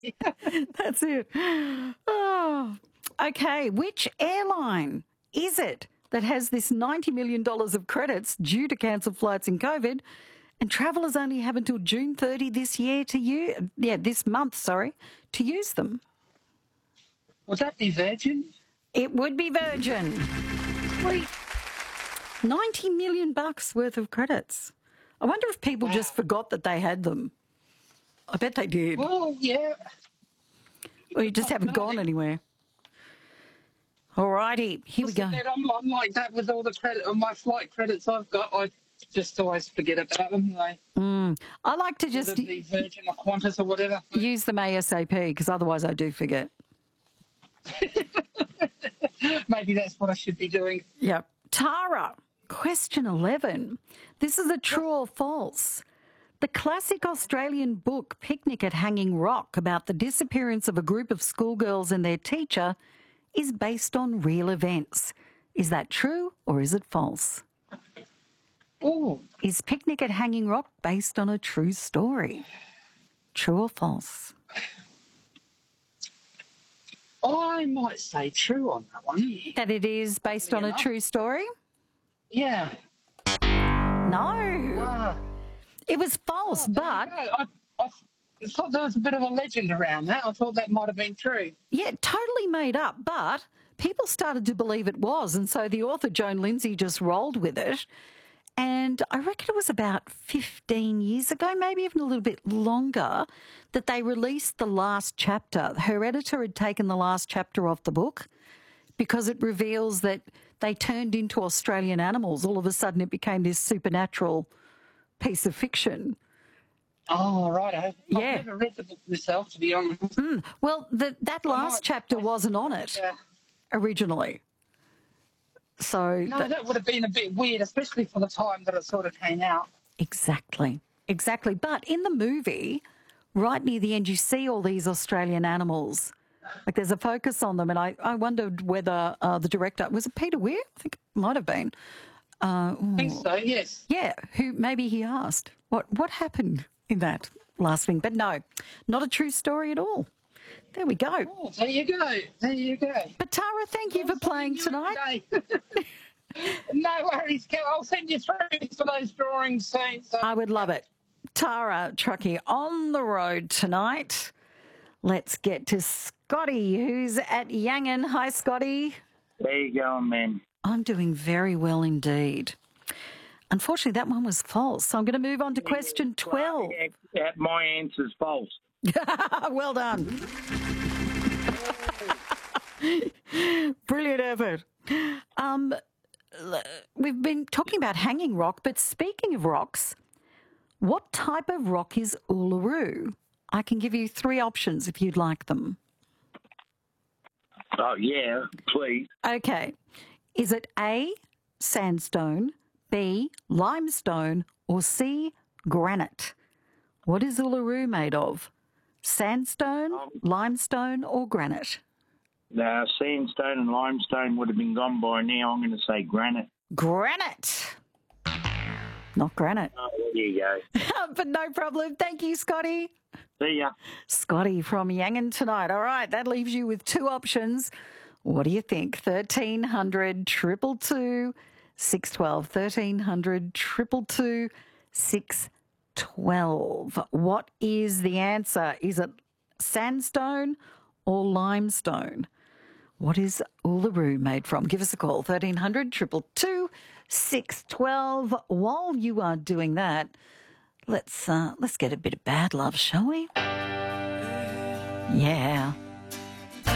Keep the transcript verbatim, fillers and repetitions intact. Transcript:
That's it. Oh. Okay, which airline is it that has this ninety million dollars of credits due to cancel flights in COVID, and travellers only have until June thirtieth this year to use, yeah, this month, sorry, to use them? Would that be Virgin? It would be Virgin. Sweet. ninety million bucks worth of credits. I wonder if people Wow. just forgot that they had them. I bet they did. Well, yeah. Or you just haven't gone anywhere. All righty, here we go. I'm, I'm like that with all the credit, on my flight credits I've got. I just always forget about them. They, mm. I like to just whether it be Virgin or Qantas or whatever. Use them ASAP, because otherwise I do forget. Maybe that's what I should be doing. Yep. Tara, question eleven. This is a true or false. The classic Australian book Picnic at Hanging Rock about the disappearance of a group of schoolgirls and their teacher is based on real events. Is that true or is it false? Oh. Is Picnic at Hanging Rock based on a true story? True or false? I might say true on that one. That it is based on a true story? Yeah. No. Ah. It was false, Oh, but... I, I thought there was a bit of a legend around that. I thought that might have been true. Yeah, totally made up, but people started to believe it was, and so the author, Joan Lindsay, just rolled with it. And I reckon it was about fifteen years ago, maybe even a little bit longer, that they released the last chapter. Her editor had taken the last chapter off the book because it reveals that they turned into Australian animals. All of a sudden it became this supernatural piece of fiction. Oh, right. I've yeah. never read the book myself, to be honest. Mm. Well, the, that last might, chapter wasn't on it yeah. originally. So no, that, that would have been a bit weird, especially for the time that it sort of came out. Exactly, exactly. But in the movie, right near the end, you see all these Australian animals. Like there's a focus on them, and I, I wondered whether uh, the director, was it Peter Weir? I think it might have been. Uh, I think so, yes. Yeah, who maybe he asked, what, what happened in that last thing? But no, not a true story at all. There we go. Oh, there you go. There you go. But Tara, thank you for playing tonight. No worries, Kel. I'll send you through for those drawings soon. So. I would love it. Tara Truckee on the road tonight. Let's get to Scotty, who's at Yangon. Hi, Scotty. There you go, man. I'm doing very well indeed. Unfortunately, that one was false. So I'm going to move on to question twelve. Well, yeah, my answer's false. Well done. Brilliant effort. Um, we've been talking about Hanging Rock, but speaking of rocks, what type of rock is Uluru? I can give you three options if you'd like them. Oh, yeah, please. Okay. Is it A, sandstone, B, limestone, or C, granite? What is Uluru made of? Sandstone, um, limestone, or granite? Uh, sandstone and limestone would have been gone by now. I'm going to say granite. Granite. Not granite. Oh, there you go. But no problem. Thank you, Scotty. See ya. Scotty from Yangon tonight. All right, that leaves you with two options. What do you think? thirteen hundred, two two two, six one two. thirteen hundred, two two two, six one two. What is the answer? Is it sandstone or limestone? What is Uluru made from? Give us a call, thirteen hundred, two two two, six one two. While you are doing that, let's uh, let's get a bit of bad love, shall we? Yeah.